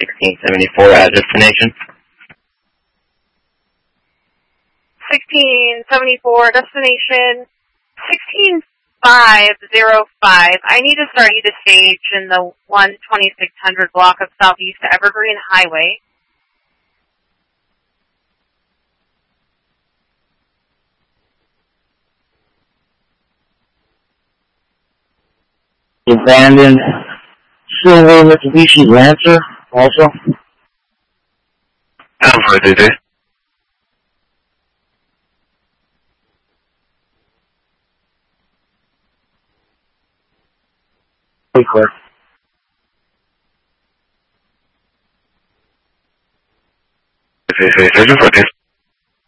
1674 as destination. 1674, destination 16505. I need to start you to stage in the 12600 block of Southeast Evergreen Highway. Abandoned silver Mitsubishi Lancer, also. Alpha, did it? Pretty clear. Searching for this